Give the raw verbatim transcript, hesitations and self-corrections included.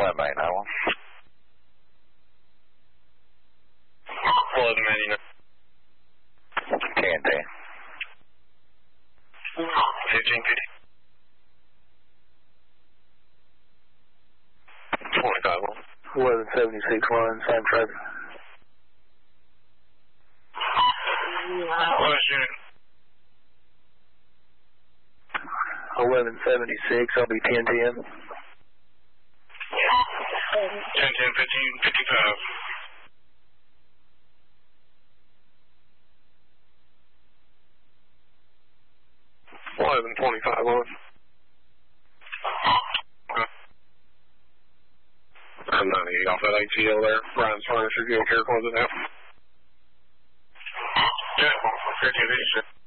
eleven ninety-nine. eleven ninety-nine. K and T. fifteen fifty. twenty-five one. eleven seventy-six line, same traffic. Last unit. eleven seventy-six, I'll be ten ten. ten ten fifteen fifty-five. eleven twenty-five on. I'm ninety-eight off that A T L there. Brian's Furniture, get care closing out. ten fifteen fifty-six.